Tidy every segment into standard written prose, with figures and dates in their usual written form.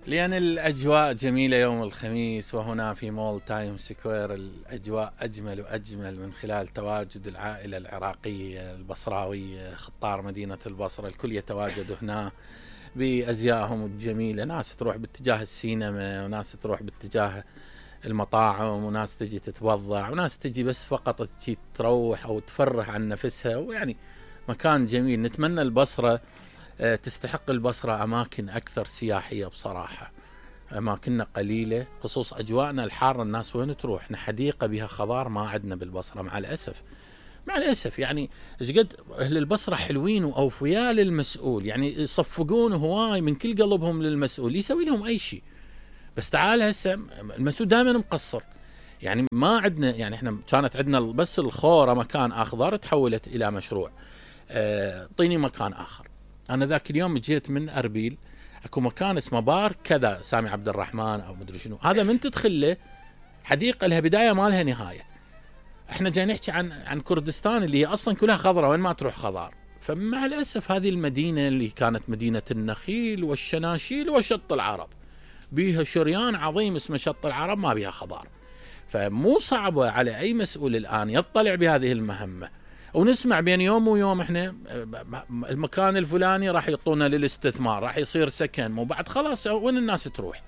لأن الأجواء جميلة يوم الخميس، وهنا في مول تايم سكوير الأجواء أجمل وأجمل من خلال تواجد العائلة العراقية البصراوية، خطار مدينة البصرة. الكل يتواجد هنا بأزيائهم الجميلة، ناس تروح باتجاه السينما، وناس تروح باتجاه المطاعم، وناس تجي تتوضع، وناس تجي بس فقط تجي تروح أو تفرح عن نفسها. ويعني مكان جميل. نتمنى البصرة تستحق البصرة أماكن أكثر سياحية بصراحة. أماكننا قليلة، خصوص أجواءنا الحارة. الناس وين تروح؟ احنا حديقة بها خضار ما عندنا بالبصرة مع الأسف. مع الأسف يعني قد أهل البصرة حلوين وأوفياء للمسؤول، يعني يصفقون هواي من كل قلبهم للمسؤول، يسوي لهم أي شيء. بس تعال هسه المسؤول دائما مقصر. يعني ما عندنا، يعني احنا كانت عندنا بس الخورة مكان أخضر تحولت إلى مشروع. اعطيني مكان آخر. أنا ذاك اليوم جيت من أربيل، اكو مكان اسمه بار كذا سامي عبد الرحمن او مدري شنو، هذا من تدخله حديقه لها بدايه ما لها نهايه. احنا جاي نحكي عن كردستان اللي هي اصلا كلها خضراء، وين ما تروح خضار. فمع الاسف هذه المدينه اللي كانت مدينه النخيل والشناشيل وشط العرب، بيها شريان عظيم اسمه شط العرب، ما بيها خضار. فمو صعبه على اي مسؤول الان يطلع بهذه المهمه. ونسمع بين يوم ويوم احنا المكان الفلاني راح يعطونا للاستثمار، راح يصير سكن، وبعد خلاص وين الناس تروح؟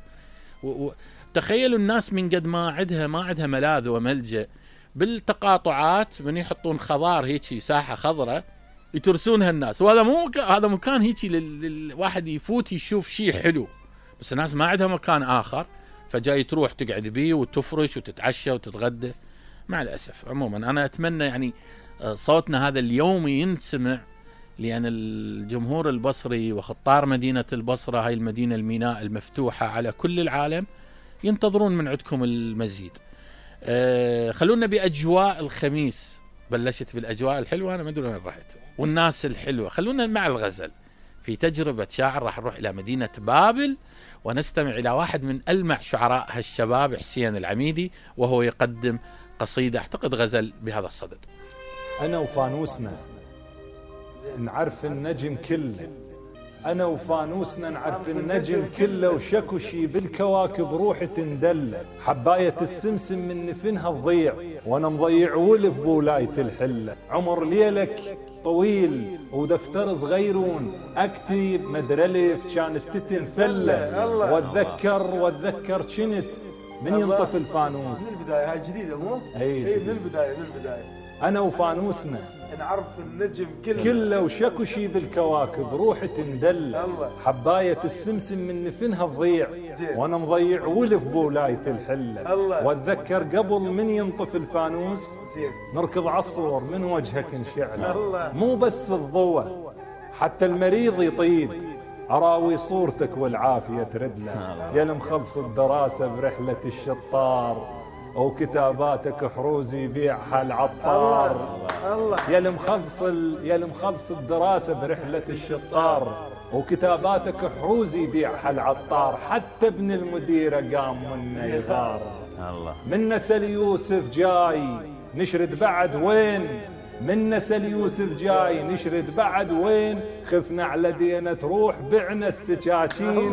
تخيلوا الناس من قد ما عندها ملاذ وملجأ بالتقاطعات، من يحطون خضار هيك ساحة خضراء يترسونها الناس. وهذا هذا مكان هيك الواحد يفوت يشوف شيء حلو، بس الناس ما عندها مكان آخر، فجاي تروح تقعد بيه وتفرش وتتعشى وتتغدى. مع الأسف. عموما أنا أتمنى يعني صوتنا هذا اليومي ينسمع، لأن الجمهور البصري وخطار مدينة البصرة، هاي المدينة الميناء المفتوحة على كل العالم، ينتظرون من عندكم المزيد. خلونا بأجواء الخميس. بلشت بالأجواء الحلوة، أنا ما أدري وين رحت، والناس الحلوة. خلونا مع الغزل في تجربة شاعر. راح نروح إلى مدينة بابل ونستمع إلى واحد من ألمع شعراء هالشباب، حسين العميدي، وهو يقدم قصيدة أعتقد غزل بهذا الصدد. أنا وفانوسنا نعرف النجم كله، أنا وفانوسنا نعرف النجم كله، وشكو شي بالكواكب روحي تندله. حباية السمسم من نفنها تضيع، وأنا مضيع ولف بولاية الحلة. عمر ليلك طويل ودفتر صغيرون، أكتب مدرلف كانت تتنفلة. واتذكر كنت من ينطف الفانوس. من البداية هاي جديدة مو؟ اي من البداية. أنا وفانوسنا نعرف النجم كله، وشكو شي بالكواكب روحي تندل. حباية السمسم من نفنها تضيع، وانا مضيع ولف بولاية الحلة. واتذكر قبل من ينطف الفانوس نركض عالصور من وجهك انشعله. مو بس الضوء حتى المريض يطيب، أراوي صورتك والعافية ترد له. يا المخلص الدراسة برحلة الشطار، أو كتاباتك حروزي بيعها العطار. يا المخلص الدراسة برحلة الشطار، وكتاباتك حروزي بيعها العطار. حتى ابن المديرة قام منا يغار. من نسل يوسف جاي نشرد بعد وين، من نسل يوسف جاي نشرد بعد وين. خفنا على دينا تروح بعنا السكاكين.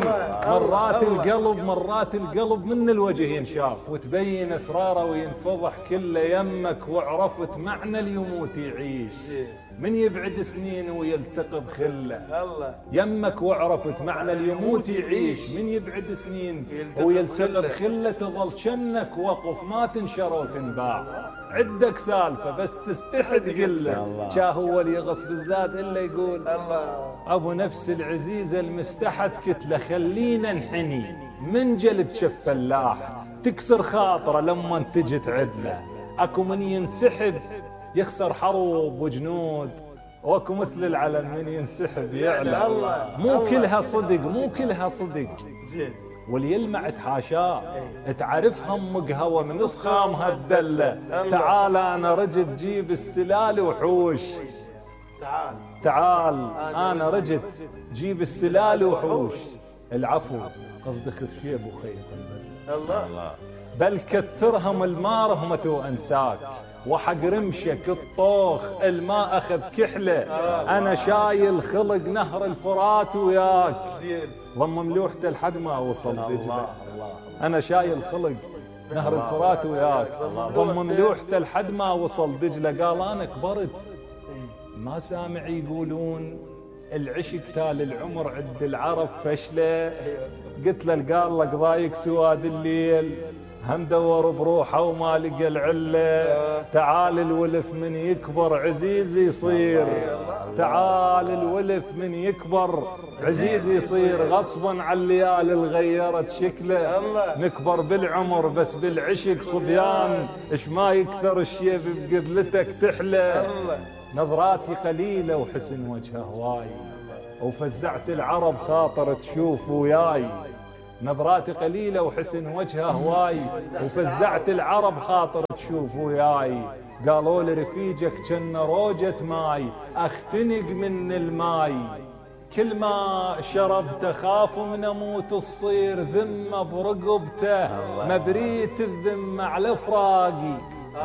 مرات القلب من الوجه ينشاف، وتبين اسراره وينفضح كله. يمك وعرفت معنى اليموت يعيش، من يبعد سنين ويلتقي بخله. يمك وعرفت معنى اليموت يعيش، من يبعد سنين ويلتقي بخله. تظل شنك وقف ما تنشر وتنباع، عدك سالفة بس تستحي تقله. شا هو اللي يغص بالزاد إلا يقول أبو نفس العزيزة المستحت كتلة. خلينا نحني من جلب شف فلاح، تكسر خاطره لما تجي تعدله. أكو من ينسحب يخسر حروب وجنود، واكو مثل العلم من ينسحب يعلى. مو كلها صدق واللي يلمع تحاشاه. تعرف همك هوى من اصخامها الدله. تعال انا رجت جيب السلال وحوش. تعال انا رجت جيب السلال وحوش. العفو قصد خفيب وخيط البل. بل كترهم المارهمة وانساك، وحق رمشك الطوخ الماء أخذ كحلة. أنا شايل خلق نهر الفرات وياك، ضم ملوحته لحد ما وصل دجلة. أنا شايل خلق نهر الفرات وياك، ضم ملوحته لحد ما وصل دجلة. قال أنا كبرت ما سامع يقولون العشق تال العمر عند العرب فشله. قلت له قال لك ضايق سواد الليل، هم دور بروحه وما لقى العله. تعال الولف من يكبر عزيز يصير، تعال الولف من يكبر عزيز يصير. غصبا على الليالي الغيرت شكله، نكبر بالعمر بس بالعشق صبيان. اش ما يكثر الشيب بقبلتك تحلى. نظراتي قليلة وحسن وجهه هواي، وفزعت العرب خاطر تشوف وياي. نظراتي قليلة وحسن وجهه هواي، وفزعت العرب خاطر تشوف وياي. قالوا لي رفيجك جنة روجة ماي، اختنق من الماي. كل ما شربت خاف من اموت تصير ذمة برقبته، مبريت الذمة على فراقي.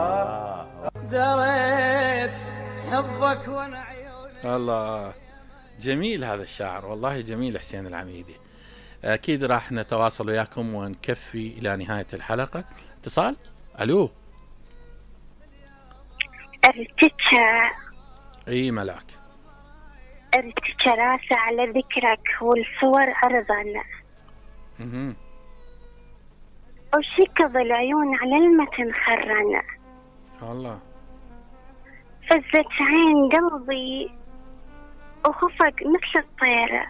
دريت حبك وانا عيوني. الله جميل هذا الشاعر، والله جميل حسين العميدي. أكيد راح نتواصل وياكم ونكفي إلى نهاية الحلقة. اتصال. ألو. ارتجى. أي ملاك. ارتجى راسي على ذكرك والصور عرضا، وشكض العيون على المتن خرن. الله. فزت عين قلبي وخفق مثل الطير،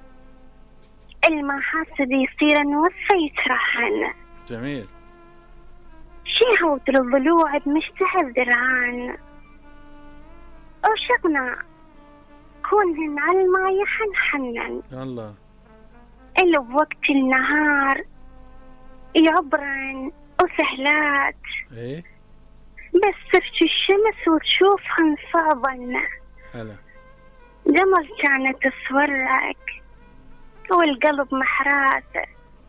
المحاسب يصير نوفي يترحن. جميل. شيهوت الضلوع بمشتهى الذرعان، وشغنا كونهن على الماء يحنحنن. الله. اللي بوقت النهار يعبرن وسهلات، ايه بس ترجي الشمس وتشوفهن صعبن. هلا. جمل كانت تصورك والقلب محراس،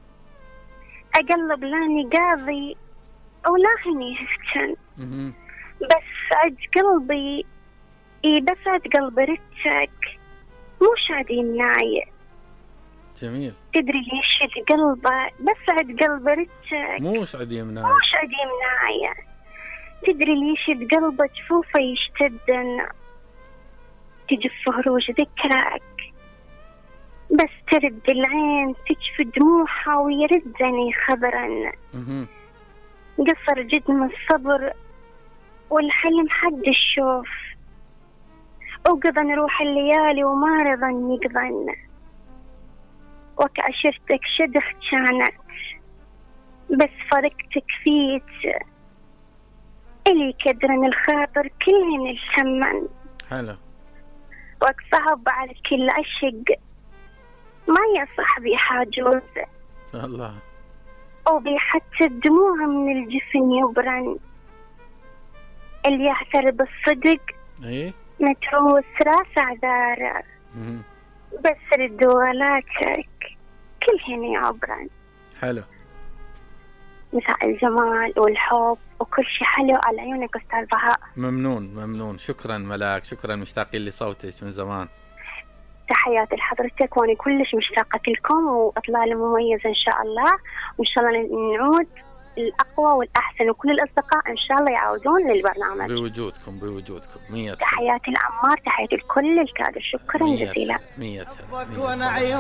أقلب لاني قاضي ولا هني هفتن. بس عد قلبي بس عد قلبي رتك مش عدي مناي. جميل. تدري ليش عد قلبه بس عد قلبي رتك مش عدي مناي. مش عدي مناي. تدري ليش عد قلبه جفوفه يشتدن، تجف هروج ذكرك بس ترد العين تجف دموعها ويردني خبرا. قصر جد من الصبر والحلم حد الشوف، وقضى روح الليالي وما رضن يقضن. وكعشرتك شدخ كانت بس فرقتك فيت، إلي كدرن الخاطر كلهن الثمن. حلو. وصعب على كل عشق ما يا صاحبي حاجوز. الله. وبي حتى الدموع من الجفن يبرن، اللي يعترف بالصدق ايه متروس راس عذاره. بس ردولاتك كلهن يعبرن. حلو. مساء الجمال والحب وكل شيء حلو على عيونك أستاذ بهاء. ممنون ممنون، شكرا ملاك، شكرا، مشتاقين لصوتك من زمان. تحياتي لحضرتك، وأنا كلش مشتاقة لكم وإطلالة مميزة إن شاء الله، وإن شاء الله نعود الأقوى والأحسن، وكل الأصدقاء إن شاء الله يعودون للبرنامج بوجودكم 100. تحياتي العمار، تحياتي لكل الكادر، شكرا جزيلا. 100.